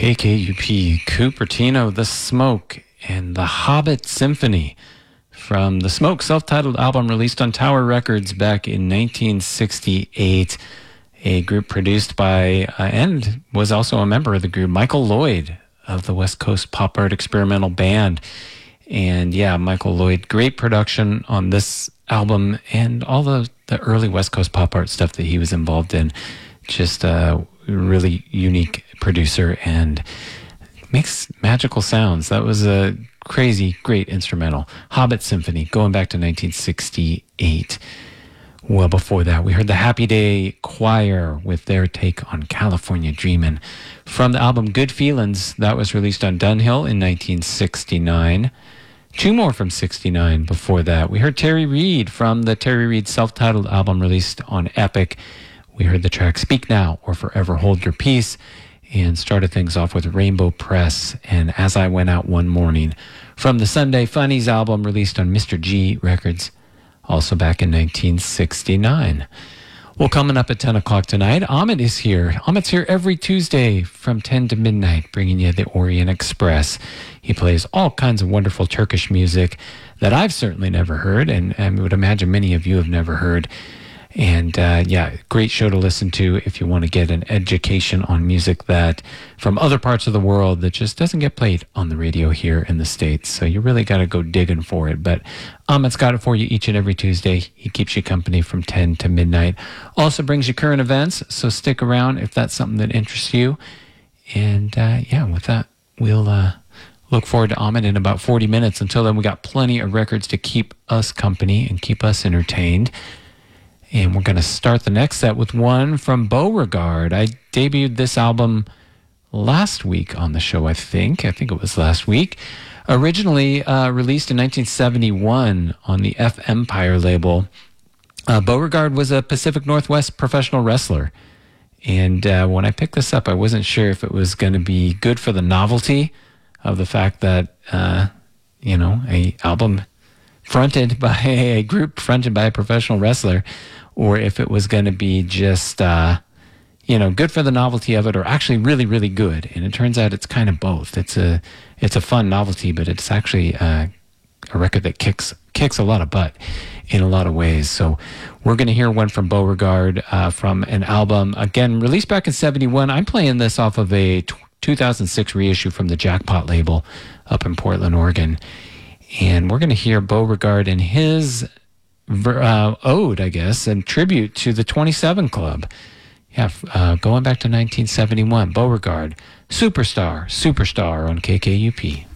KKUP, Cupertino, The Smoke, and The Hobbit Symphony from The Smoke self-titled album released on Tower Records back in 1968. A group produced by, and was also a member of the group, Michael Lloyd of the West Coast Pop Art Experimental Band. And yeah, Michael Lloyd, great production on this album and all the early West Coast pop art stuff that he was involved in. Just a really unique producer and makes magical sounds. That was a crazy, great instrumental. Hobbit Symphony, going back to 1968. Well, before that, we heard the Happy Day Choir with their take on California Dreamin'. From the album Good Feelin's, that was released on Dunhill in 1969. Two more from 69 before that. We heard Terry Reid from the Terry Reid self-titled album released on Epic. We heard the track Speak Now or Forever Hold Your Peace, and started things off with Rainbow Press and As I Went Out One Morning from the Sunday Funnies album released on Mr. G Records, also back in 1969. Well, coming up at 10 o'clock tonight, Ahmet is here. Ahmet's here every Tuesday from 10 to midnight, bringing you the Orient Express. He plays all kinds of wonderful Turkish music that I've certainly never heard, and I would imagine many of you have never heard. And yeah, great show to listen to if you want to get an education on music that from other parts of the world that just doesn't get played on the radio here in the States. So you really got to go digging for it. But Ahmet's got it for you each and every Tuesday. He keeps you company from 10 to midnight. Also brings you current events, so stick around if that's something that interests you. And yeah, with that, we'll look forward to Ahmet in about 40 minutes. Until then, we got plenty of records to keep us company and keep us entertained. And we're going to start the next set with one from Beauregard. I debuted this album last week on the show, I think. I think it was last week. Originally released in 1971 on the F Empire label. Beauregard was a Pacific Northwest professional wrestler. And when I picked this up, I wasn't sure if it was going to be good for the novelty of the fact that, a album fronted by a group fronted by a professional wrestler, or if it was going to be just, good for the novelty of it, or actually really, really good. And it turns out it's kind of both. It's a fun novelty, but it's actually a record that kicks a lot of butt in a lot of ways. So we're going to hear one from Beauregard from an album, again, released back in 71. I'm playing this off of a 2006 reissue from the Jackpot label up in Portland, Oregon. And we're going to hear Beauregard in his ode, I guess, and tribute to the 27 Club. Yeah, going back to 1971. Beauregard, Superstar on KKUP.